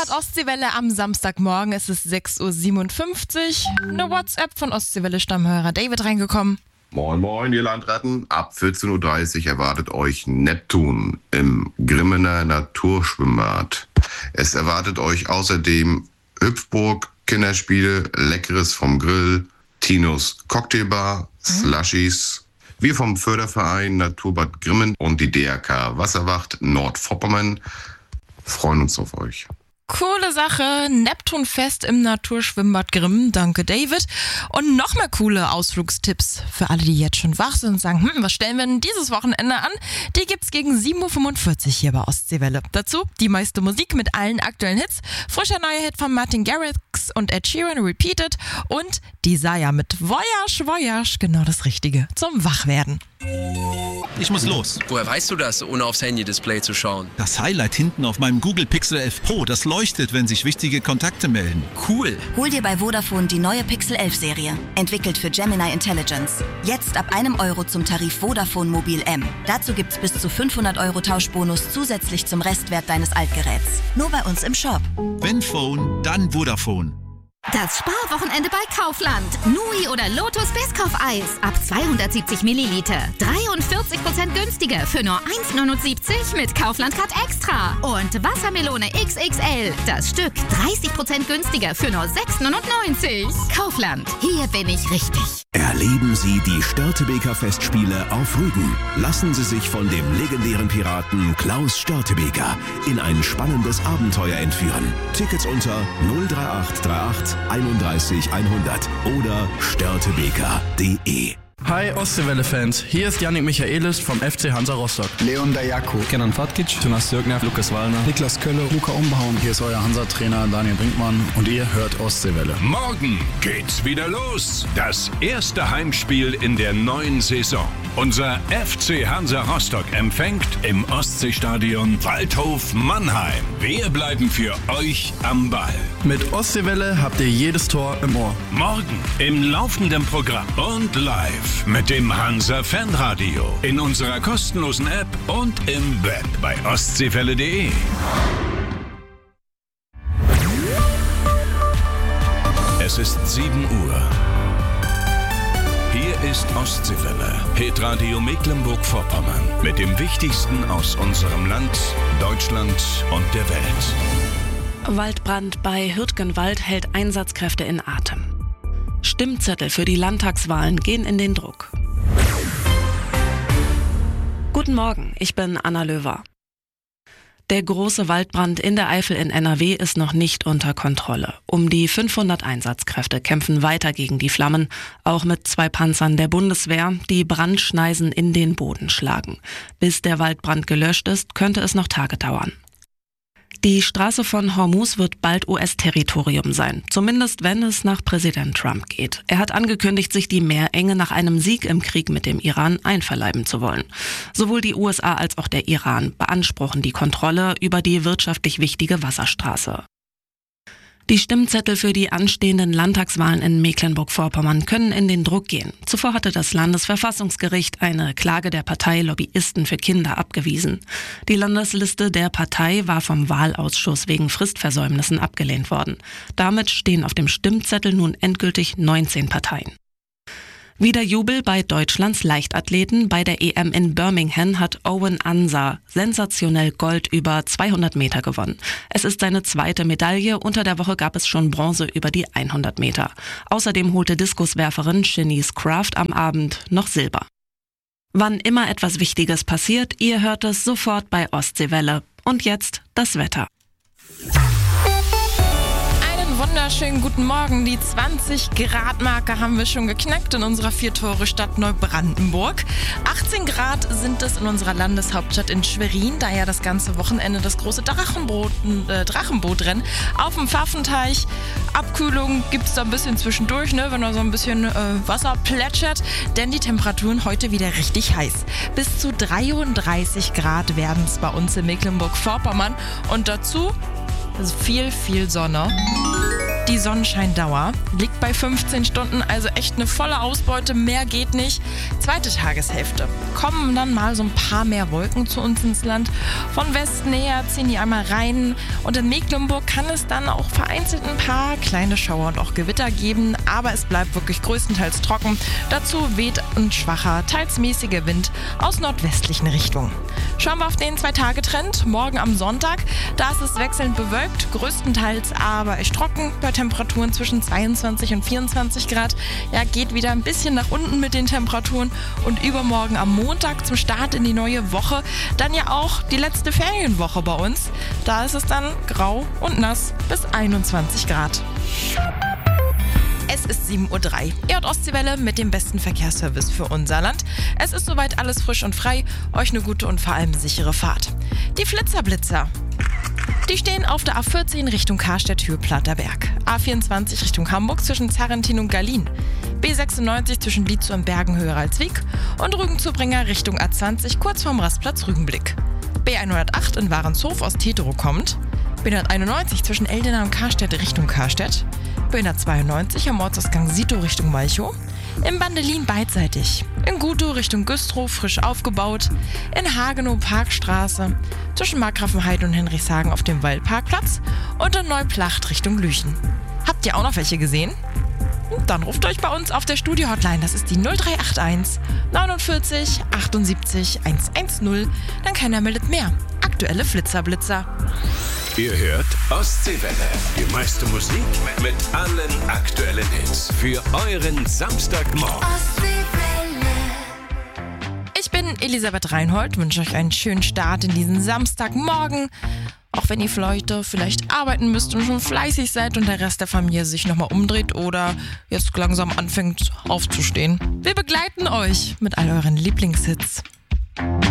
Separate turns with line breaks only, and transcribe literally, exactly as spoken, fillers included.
hört Ostseewelle am Samstagmorgen. Es ist sechs Uhr siebenundfünfzig. Eine WhatsApp von Ostseewelle-Stammhörer David reingekommen.
Moin Moin, ihr Landratten. Ab vierzehn Uhr dreißig erwartet euch Neptun im Grimmener Naturschwimmbad. Es erwartet euch außerdem Hüpfburg, Kinderspiele, Leckeres vom Grill, Tinos Cocktailbar, Slushies. Wir vom Förderverein Naturbad Grimmen und die D R K Wasserwacht Nordvorpommern freuen uns auf euch.
Coole Sache, Neptunfest im Naturschwimmbad Grimmen, danke David. Und noch mehr coole Ausflugstipps für alle, die jetzt schon wach sind und sagen, hm, was stellen wir denn dieses Wochenende an? Die gibt's gegen sieben Uhr fünfundvierzig hier bei Ostseewelle. Dazu die meiste Musik mit allen aktuellen Hits, frischer neuer Hit von Martin Garrix und Ed Sheeran, Repeated und die Saya mit Voyage, Voyage, genau das Richtige zum Wachwerden.
Ich muss los.
Woher weißt du das, ohne aufs Handy-Display zu schauen?
Das Highlight hinten auf meinem Google Pixel elf Pro, das leuchtet, wenn sich wichtige Kontakte melden.
Cool.
Hol dir bei Vodafone die neue Pixel elf Serie, entwickelt für Gemini Intelligence. Jetzt ab einem Euro zum Tarif Vodafone Mobil M. Dazu gibt's bis zu fünfhundert Euro Tauschbonus zusätzlich zum Restwert deines Altgeräts. Nur bei uns im Shop.
Wenn Phone, dann Vodafone.
Das Sparwochenende bei Kaufland. Nui oder Lotus Biscoff-Eis. Ab zweihundertsiebzig Milliliter. dreiundvierzig Prozent günstiger für nur eins neunundsiebzig mit Kaufland-Card Extra. Und Wassermelone X X L. Das Stück dreißig Prozent günstiger für nur sechs neunundneunzig. Kaufland. Hier bin ich richtig.
Erleben Sie die Störtebeker Festspiele auf Rügen. Lassen Sie sich von dem legendären Piraten Klaus Störtebeker in ein spannendes Abenteuer entführen. Tickets unter null drei acht drei acht einunddreißig hundert oder störtebeker punkt de.
Hi Ostseewelle-Fans, hier ist Yannick Michaelis vom F C Hansa Rostock.
Leon Dayako,
Kenan Fatkic, Jonas Dürkner, Lukas Wallner,
Niklas Kölle, Luca Umbauen.
Hier ist euer Hansa-Trainer Daniel Brinkmann und ihr hört Ostseewelle.
Morgen geht's wieder los. Das erste Heimspiel in der neuen Saison. Unser F C Hansa Rostock empfängt im Ostseestadion Waldhof Mannheim. Wir bleiben für euch am Ball.
Mit Ostseewelle habt ihr jedes Tor im Ohr.
Morgen im laufenden Programm und live mit dem Hansa Fanradio in unserer kostenlosen App und im Web bei ostseewelle punkt de. Es ist sieben Uhr. Hier ist Ostseewelle, Hitradio Mecklenburg-Vorpommern mit dem Wichtigsten aus unserem Land, Deutschland und der Welt.
Waldbrand bei Hürtgenwald hält Einsatzkräfte in Atem. Stimmzettel für die Landtagswahlen gehen in den Druck. Guten Morgen, ich bin Anna Löwer. Der große Waldbrand in der Eifel in N R W ist noch nicht unter Kontrolle. Um die fünfhundert Einsatzkräfte kämpfen weiter gegen die Flammen, auch mit zwei Panzern der Bundeswehr, die Brandschneisen in den Boden schlagen. Bis der Waldbrand gelöscht ist, könnte es noch Tage dauern. Die Straße von Hormuz wird bald U S-Territorium sein, zumindest wenn es nach Präsident Trump geht. Er hat angekündigt, sich die Meerenge nach einem Sieg im Krieg mit dem Iran einverleiben zu wollen. Sowohl die U S A als auch der Iran beanspruchen die Kontrolle über die wirtschaftlich wichtige Wasserstraße. Die Stimmzettel für die anstehenden Landtagswahlen in Mecklenburg-Vorpommern können in den Druck gehen. Zuvor hatte das Landesverfassungsgericht eine Klage der Partei Lobbyisten für Kinder abgewiesen. Die Landesliste der Partei war vom Wahlausschuss wegen Fristversäumnissen abgelehnt worden. Damit stehen auf dem Stimmzettel nun endgültig neunzehn Parteien. Wieder Jubel bei Deutschlands Leichtathleten. Bei der E M in Birmingham hat Owen Ansah sensationell Gold über zweihundert Meter gewonnen. Es ist seine zweite Medaille. Unter der Woche gab es schon Bronze über die hundert Meter. Außerdem holte Diskuswerferin Shanice Craft am Abend noch Silber. Wann immer etwas Wichtiges passiert, ihr hört es sofort bei Ostseewelle. Und jetzt das Wetter.
Wunderschönen guten Morgen. Die zwanzig Grad Marke haben wir schon geknackt in unserer Vier-Tore-Stadt Neubrandenburg. achtzehn Grad sind es in unserer Landeshauptstadt in Schwerin, da ja das ganze Wochenende das große Drachenboot, äh, Drachenbootrennen auf dem Pfaffenteich. Abkühlung gibt es da ein bisschen zwischendurch, ne, wenn da so ein bisschen äh, Wasser plätschert, denn die Temperaturen heute wieder richtig heiß. Bis zu dreiunddreißig Grad werden es bei uns in Mecklenburg-Vorpommern und dazu viel, viel Sonne. Die Sonnenscheindauer liegt bei fünfzehn Stunden, also echt eine volle Ausbeute, mehr geht nicht. Zweite Tageshälfte kommen dann mal so ein paar mehr Wolken zu uns ins Land. Von Westen her ziehen die einmal rein und in Mecklenburg kann es dann auch vereinzelt ein paar kleine Schauer und auch Gewitter geben, aber es bleibt wirklich größtenteils trocken. Dazu weht ein schwacher, teils mäßiger Wind aus nordwestlichen Richtungen. Schauen wir auf den Zwei-Tage-Trend. Morgen am Sonntag, da ist es wechselnd bewölkt, größtenteils aber echt trocken, bei Temperaturen zwischen zweiundzwanzig und vierundzwanzig Grad. Ja, geht wieder ein bisschen nach unten mit den Temperaturen und übermorgen am Montag zum Start in die neue Woche, dann ja auch die letzte Ferienwoche bei uns. Da ist es dann grau und nass bis einundzwanzig Grad. Es ist sieben Uhr drei. Ihr hört Ostseewelle mit dem besten Verkehrsservice für unser Land. Es ist soweit alles frisch und frei. Euch eine gute und vor allem sichere Fahrt. Die Flitzerblitzer. Die stehen auf der A vierzehn Richtung Karstedt-Hürplaterberg, A vierundzwanzig Richtung Hamburg zwischen Zarrentin und Gallien, B sechsundneunzig zwischen Lietzow und Bergen-Höher-Alswiek und Rügen-Zubringer Richtung A zwanzig kurz vorm Rastplatz Rügenblick. B hundertacht in Warenshof aus Tetero kommt, B hunderteinundneunzig zwischen Eldena und Karstedt Richtung Karstedt, B hundertzweiundneunzig am Ortsausgang Sito Richtung Malchow, in Bandelin beidseitig, in Gutow Richtung Güstrow frisch aufgebaut, in Hagenow Parkstraße, zwischen Markgrafenheide und Henrichshagen auf dem Waldparkplatz und in Neuplacht Richtung Lüchen. Habt ihr auch noch welche gesehen? Dann ruft euch bei uns auf der Studio-Hotline, das ist die null drei acht eins neunundvierzig achtundsiebzig hundertzehn, dann keiner meldet mehr. Aktuelle Flitzerblitzer.
Ihr hört Ostseewelle. Die meiste Musik mit allen aktuellen Hits. Für euren Samstagmorgen.
Ich bin Elisabeth Reinhold, wünsche euch einen schönen Start in diesen Samstagmorgen. Auch wenn ihr vielleicht, vielleicht arbeiten müsst und schon fleißig seid und der Rest der Familie sich nochmal umdreht oder jetzt langsam anfängt aufzustehen. Wir begleiten euch mit all euren Lieblingshits.